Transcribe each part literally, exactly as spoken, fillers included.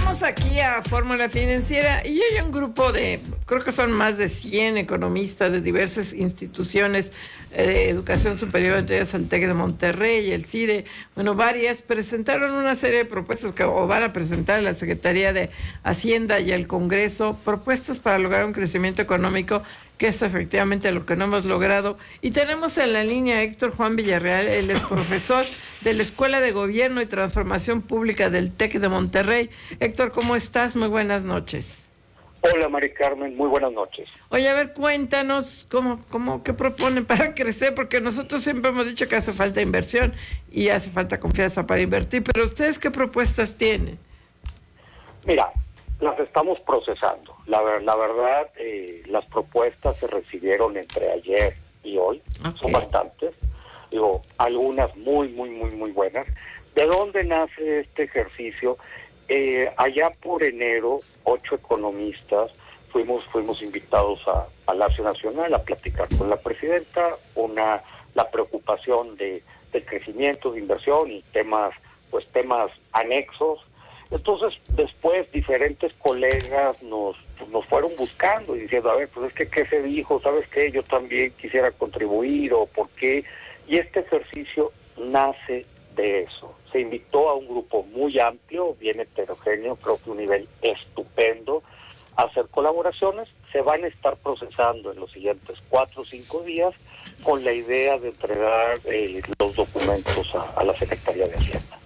Estamos aquí a Fórmula Financiera y hay un grupo de, creo que son más de cien economistas de diversas instituciones eh, de educación superior, entre ellas el TEC de Monterrey, el CIDE, bueno, varias, presentaron una serie de propuestas que o van a presentar a la Secretaría de Hacienda y al Congreso, propuestas para lograr un crecimiento económico, que es efectivamente lo que no hemos logrado. Y tenemos en la línea a Héctor Juan Villarreal, él es profesor de la Escuela de Gobierno y Transformación Pública del TEC de Monterrey. Héctor, ¿cómo estás? Muy buenas noches. Hola, Mari Carmen, muy buenas noches. Oye, a ver, cuéntanos cómo, cómo, qué proponen para crecer, porque nosotros siempre hemos dicho que hace falta inversión y hace falta confianza para invertir, pero ¿ustedes qué propuestas tienen? Mira, las estamos procesando. La, la verdad, eh, las propuestas se recibieron entre ayer y hoy. Okay. Son bastantes. Digo, algunas muy, muy, muy, muy buenas. ¿De dónde nace este ejercicio? Eh, allá por enero, ocho economistas fuimos fuimos invitados a Palacio Nacional a platicar con la presidenta una la preocupación de, de crecimiento, de inversión y temas, pues temas anexos. Entonces, después, diferentes colegas nos pues, nos fueron buscando y diciendo, a ver, pues es que, ¿qué se dijo? ¿Sabes qué? Yo también quisiera contribuir, o ¿por qué? Y este ejercicio nace de eso. Se invitó a un grupo muy amplio, bien heterogéneo, creo que un nivel estupendo, a hacer colaboraciones. Se van a estar procesando en los siguientes cuatro o cinco días con la idea de entregar eh, los documentos a, a la Secretaría de Hacienda.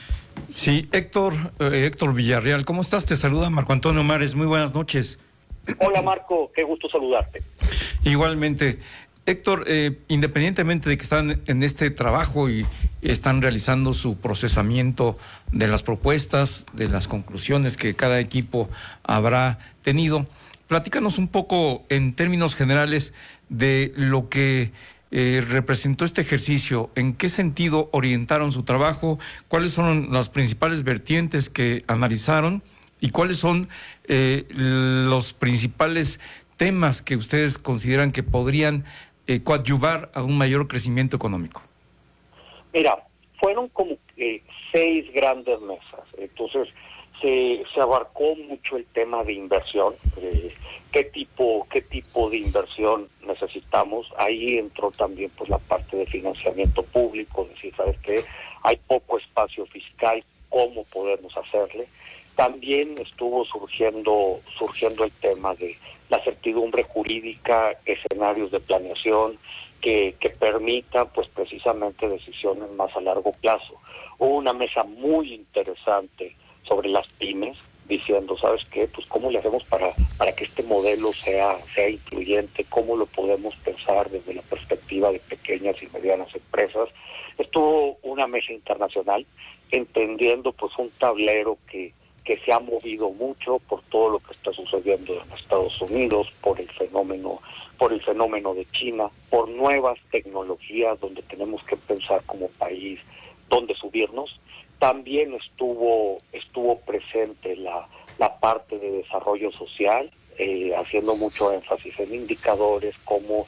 Sí, Héctor, eh, Héctor Villarreal, ¿cómo estás? Te saluda Marco Antonio Mares, muy buenas noches. Hola Marco, qué gusto saludarte. Igualmente. Héctor, eh, independientemente de que están en este trabajo y están realizando su procesamiento de las propuestas, de las conclusiones que cada equipo habrá tenido, platícanos un poco en términos generales de lo que eh, representó este ejercicio, en qué sentido orientaron su trabajo, cuáles son las principales vertientes que analizaron y cuáles son eh, los principales temas que ustedes consideran que podrían Eh, coadyuvar a un mayor crecimiento económico. Mira, fueron como eh, seis grandes mesas, entonces se, se abarcó mucho el tema de inversión, eh, qué tipo qué tipo de inversión necesitamos. Ahí entró también pues la parte de financiamiento público, es decir, sabes que hay poco espacio fiscal, cómo podemos hacerle. También estuvo surgiendo surgiendo el tema de la certidumbre jurídica, escenarios de planeación que, que permitan pues precisamente decisiones más a largo plazo. Hubo una mesa muy interesante sobre las pymes, diciendo, ¿sabes qué? Pues cómo le hacemos para para que este modelo sea sea incluyente, cómo lo podemos pensar desde la perspectiva de pequeñas y medianas empresas. Estuvo una mesa internacional entendiendo pues un tablero que que se ha movido mucho por todo lo que está sucediendo en Estados Unidos, por el fenómeno, por el fenómeno de China, por nuevas tecnologías donde tenemos que pensar como país dónde subirnos. También estuvo estuvo presente la la parte de desarrollo social, eh, haciendo mucho énfasis en indicadores, cómo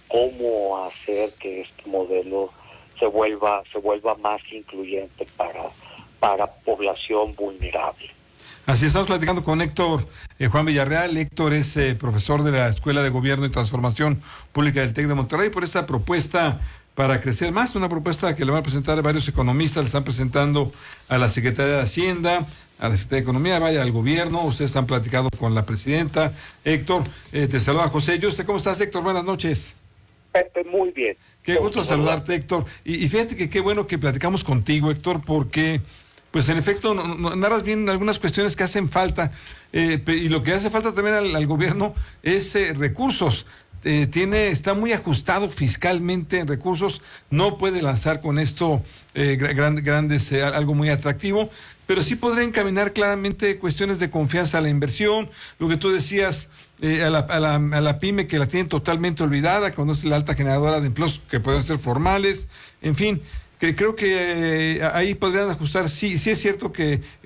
cómo hacer que este modelo se vuelva se vuelva más incluyente para para población vulnerable. Así estamos platicando con Héctor eh, Juan Villarreal. Héctor es eh, profesor de la Escuela de Gobierno y Transformación Pública del TEC de Monterrey, por esta propuesta para crecer más, una propuesta que le van a presentar varios economistas, le están presentando a la Secretaría de Hacienda, a la Secretaría de Economía, vaya al gobierno. Ustedes están platicando con la presidenta. Héctor, eh, te saluda José Yuste. ¿Cómo estás, Héctor? Buenas noches. Pepe, muy bien. Qué gusto saludarte, Héctor. Y, y fíjate que qué bueno que platicamos contigo, Héctor, porque pues en efecto no, no, narras bien algunas cuestiones que hacen falta, eh, y lo que hace falta también al, al gobierno es eh, recursos. Eh, tiene está muy ajustado fiscalmente en recursos, no puede lanzar con esto eh, gran, grandes eh, algo muy atractivo, pero sí podrá encaminar claramente cuestiones de confianza a la inversión, lo que tú decías, eh, a, la, a, la, a la pyme que la tienen totalmente olvidada, cuando es la alta generadora de empleos que pueden ser formales, en fin, que creo que eh, ahí podrían ajustar. Sí, sí es cierto que